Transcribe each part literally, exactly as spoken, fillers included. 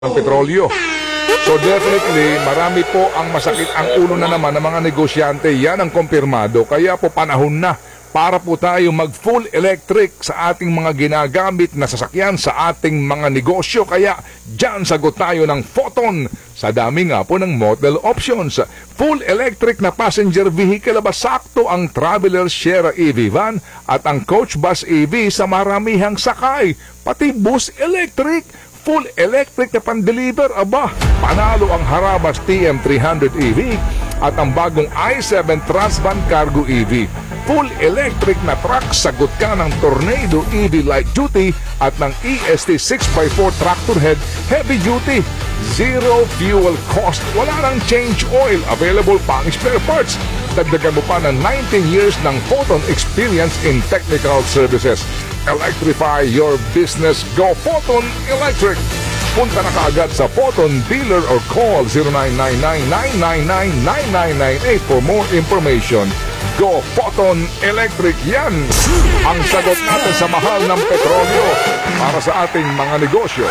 ng petrolyo. So definitely, marami po ang masakit ang ulo na naman ng mga negosyante. Yan ang kumpirmado. Kaya po panahon na para po tayo mag full electric sa ating mga ginagamit na sasakyan sa ating mga negosyo. Kaya dyan sagot tayo ng Photon sa dami nga po ng model options. Full electric na passenger vehicle ba sakto ang Traveler Share E V van at ang Coach Bus E V sa maramihang sakay. Pati bus electric. Full electric na pan-deliver, aba, panalo ang Harabas T M three hundred E V at ang bagong i seven Transvan Cargo E V. Full electric na truck, sagot ka ng Tornado E V Light Duty at ng E S T six by four Tractor Head Heavy Duty. Zero fuel cost, wala nang change oil, available pa ang spare parts. Dagdagan mo pa ng nineteen years ng Photon experience in technical services. Electrify your business. Go Photon Electric. Punta na kaagad sa Photon dealer or call zero nine nine nine, nine nine nine, nine nine nine eight for more information. Go Photon Electric. Yan ang sagot natin sa mahal ng petrolyo para sa ating mga negosyo.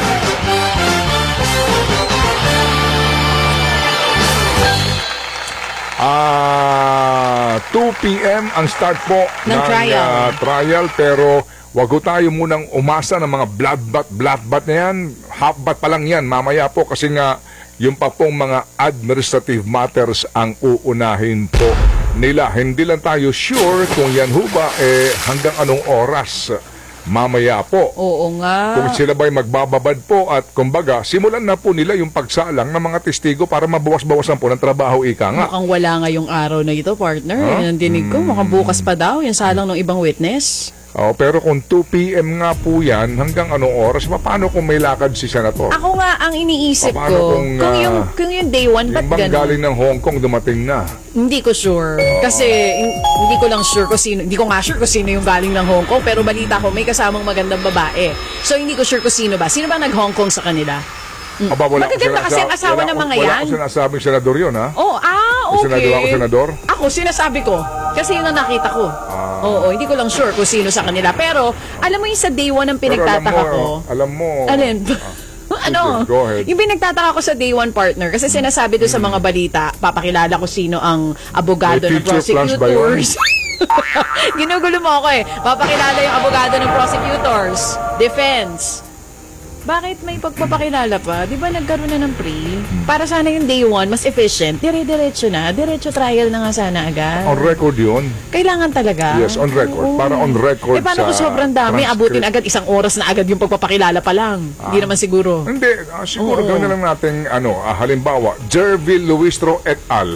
Ah, two p m ang start po ng, ng trial. Uh, trial pero wag ko tayo munang umasa ng mga bloodbath bloodbath na yan. Half bath pa lang yan mamaya po kasi nga yung pa pong mga administrative matters ang uunahin po nila. Hindi lang tayo sure kung yan ho ba eh hanggang anong oras mamaya po. Oo nga. Kung sila ba'y magbababad po at kumbaga, simulan na po nila yung pagsalang ng mga testigo para mabawas-bawasan po ng trabaho, ika nga. Mukhang wala ngayong araw na ito, partner. Huh? Yan ang dinig ko. Mukhang bukas pa daw. Yung salang ng ibang witness. Oh, pero kung two p m nga po yan, hanggang anong oras, paano kung may lakad si Senator? Ako nga ang iniisip Paano ko, kung, kung, ah, yung, kung yung day one, ba't Yung bang ganun? galing ng Hong Kong dumating na? Hindi ko sure. Kasi hin- hindi ko lang sure kung sino, hindi ko nga sure kung sino yung galing ng Hong Kong, pero balita ko may kasamang magandang babae. So hindi ko sure kung sino ba. Sino ba nag-Hong Kong sa kanila? Mm. Aba, wala ko Magaganda kasi ang asawa wala ng ko- mga Wala yan. ko sinasabing senador yun, ha? Oh, ah, May okay. senador ako, senador? Ako, sinasabi ko. Kasi yun ang nakita ko. Ah. Oo, hindi ko lang sure kung sino sa kanila. Pero, alam mo yung sa day one ang Pero pinagtataka alam mo, ko. alam mo, Alin? ano? Go ahead. Yung pinagtataka ko sa day one partner, kasi sinasabi doon sa mga balita, papakilala ko sino ang abogado May ng future plans ba yun? prosecutors. Ginugulo mo ako eh. Papakilala yung abogado ng prosecutors. Defense. Bakit may pagpapakilala pa? Di ba nagkaroon na ng pre? Para sana yung day one, mas efficient. Dire-diretso na. Diretso trial na nga sana agad. on record yun. Kailangan talaga. Yes, on record. Oo. Para on record Eh, paano sa kung sobrang dami? transcript. Abutin agad isang oras na agad yung pagpapakilala pa lang. Hindi naman siguro. Hindi, ah, siguro Oo. gawin na lang natin, ano, ah, halimbawa, Jervil Luistro et al.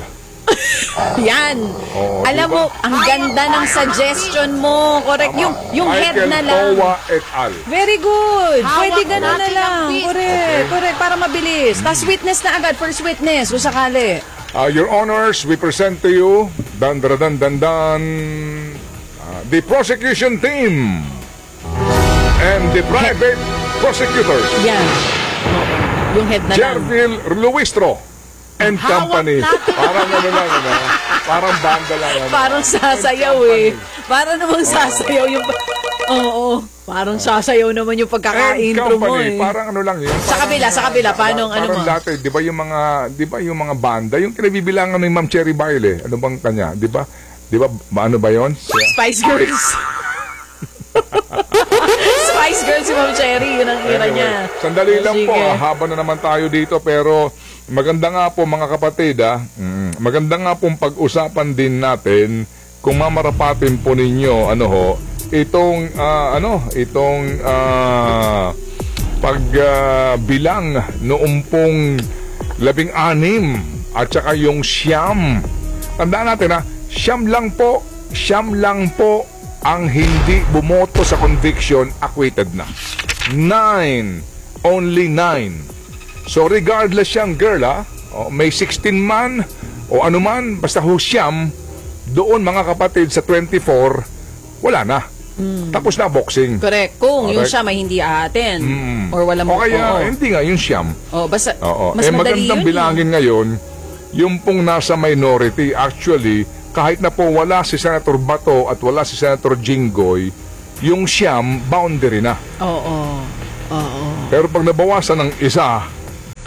Yan. Oo, Alam diba? mo, ang ganda ng suggestion mo. Correct. Yung, yung head Michael na lang. Towa et al. Very good. Hawak Pwede ganun na natin lang. ang feet. Correct. Correct. Para mabilis. Tapos witness na agad. First witness. Kung sakali. Uh, Your Honors, we present to you, dan dan dan dan dan, uh, the prosecution team and the private prosecutors, Yan. Yung head na lang. Jervil Luistro and Hawak Company. natin. Parang ano lang, ano, parang banda lang. Ano. Parang sasayaw eh. Parang namang sasayaw yung... Oo. Parang sasayaw naman yung And pagkaka-intro mo Company, eh. parang ano lang yun. Sa kabila, sa kabila. Paano, ano Parang mo? dati, di ba yung mga, di ba yung mga banda, yung kinabibilangan ni Ma'am Cherry Baile, ano bang kanya, di ba? Di ba, ba- ano ba yun? Spice Girls. Spice Girls si Ma'am Cherry. Yun ang era niya. Sandali lang Sige. po, ah, haba na naman tayo dito, pero maganda nga po mga kapatid, ah, mm, maganda nga pong pag-usapan din natin kung mamarapatin po ninyo, ano ho, itong, ah, ano, itong ah, pagbilang noong pong labing-anim at saka yung siyam. Tandaan natin ha, siyam lang po, siyam lang po ang hindi bumoto sa conviction, acquitted na. Nine, only nine. So regardless siyang girl ha, o, may sixteen man o ano man, basta ho siyam, doon mga kapatid sa twenty-four, wala na. Tapos na boxing. Correct. Kung yung Correct. siya may hindi aaten. Mm. Or wala mo. O kaya, oo. hindi nga, yung siyam. Oh, basta, Oo. mas Eh, madali magandang yun. bilangin ngayon, yung pong nasa minority, actually, kahit na po wala si Senator Bato at wala si Senator Jinggoy, yung siyam, boundary na. Oo. Oo. Pero pag nabawasan ng isa,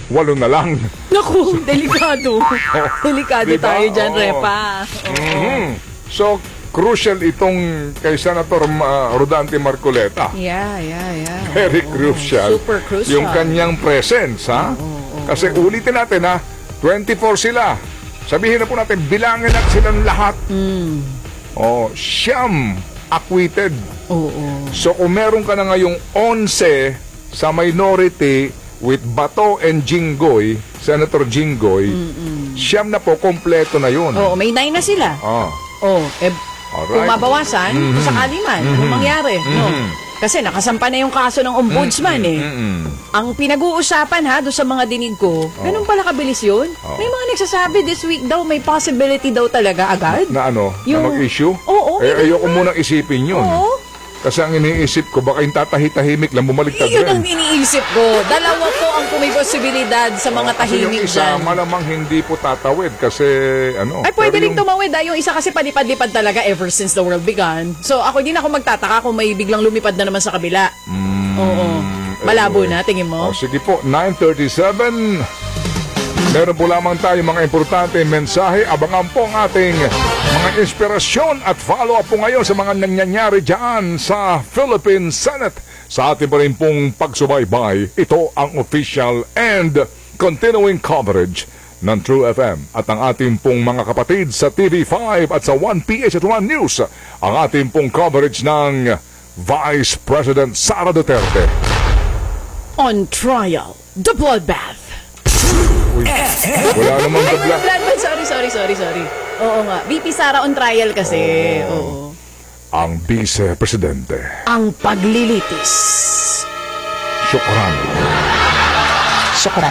walo na lang. Naku, delikado. Delikado Diba? tayo dyan, Oo. Repa. Mhm. So, crucial itong kay Senator uh, Rodante Marcoleta. Yeah, yeah, yeah. Very Oo. crucial. Super crucial. Yung kanyang presence, ha? Kasi ulitin natin, ha? twenty-four sila. Sabihin na po natin, bilangin natin silang lahat. Mm. Oh, siyam acquitted. Oo. So, kung meron ka na ngayong eleven sa minority with Bato and Jinggoy, Senator Jinggoy, siyam na po, kompleto na yun. Oo, may nine na sila. Ah. Oh, eh, Alright. kung mabawasan, kung sakali man, anong mangyari? No? Kasi nakasampa na yung kaso ng ombudsman eh. Mm-mm. Ang pinag-uusapan ha, doon sa mga dinig ko, ganun pala kabilis yun. May mga nagsasabi this week daw, may possibility daw talaga agad. Na ano? Yung- Na mag-issue? Oo, Eh, may ayoko ganun. munang isipin yun. Oo. Kasi ang iniisip ko, baka yung tatahi-tahimik lang, bumaliktad Yun ang rin. iniisip ko. Dalawa po ang may posibilidad sa mga Kasi yung tahimik isa, dyan. malamang hindi po tatawid kasi ano. Ay, pwede pero rin yung- tumawid ah. Yung isa kasi palipad-lipad talaga ever since the world began. So, ako din ako magtataka kung may biglang lumipad na naman sa kabila. Oo. Malabo anyway. na, tingin mo? Oh, sige po, nine thirty-seven. Meron po lamang tayo mga importante mensahe. Abangan po ang ating mga inspirasyon at follow-up po ngayon sa mga nangyayari dyan sa Philippine Senate. Sa ating pa rin pong pagsubaybay, ito ang official and continuing coverage ng True F M at ang ating pong mga kapatid sa T V five at sa one P H at one News. Ang ating pong coverage ng Vice President Sara Duterte. On trial, the bloodbath. Uy, wala namang Ay, dabla. bloodbath. Sorry, sorry, sorry, sorry. Oo nga. V P Sara on trial kasi. Oo. Ang Vice Presidente. Ang paglilitis. Syukran. Syukran.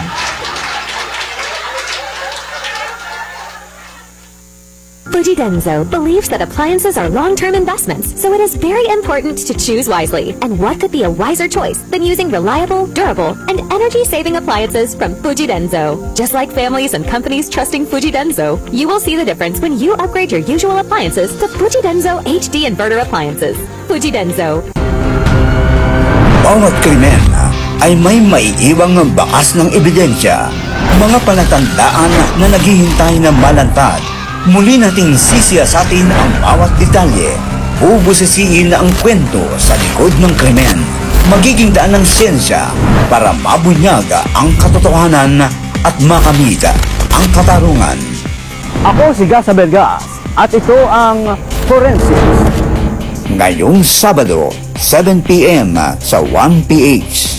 Fujidenzo believes that appliances are long-term investments, so it is very important to choose wisely. And what could be a wiser choice than using reliable, durable, and energy-saving appliances from Fujidenzo? Just like families and companies trusting Fujidenzo, you will see the difference when you upgrade your usual appliances to Fujidenzo H D inverter appliances. Fujidenzo. Bawat krimen ay may maiiwang bakas ng ebidensya, mga palatandaan na naghihintay na malantad. Muli nating sisiyasatin ang bawat detalye, bubusisiin ang kwento sa likod ng krimen, magiging daan ng siyensya para mabunyag ang katotohanan at makamit ang katarungan. Ako si Gasa Bergas at ito ang Forensics. Ngayong Sabado, seven p m sa one P H.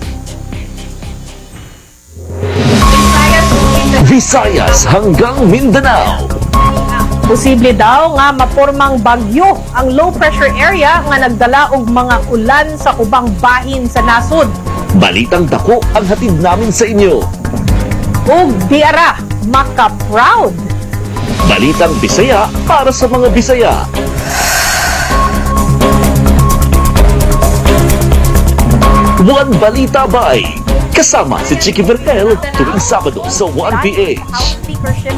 Visayas hanggang Mindanao. Posible daw nga mapormang bagyo ang low pressure area nga nagdala og mga ulan sa ubang bahin sa nasod. Balitang dako ang hatid namin sa inyo. Ug diara maka-proud. Balitang Bisaya para sa mga Bisaya. One Balita Bay. Kasama si Chicky Vergel tuwing Sabado sa one P H.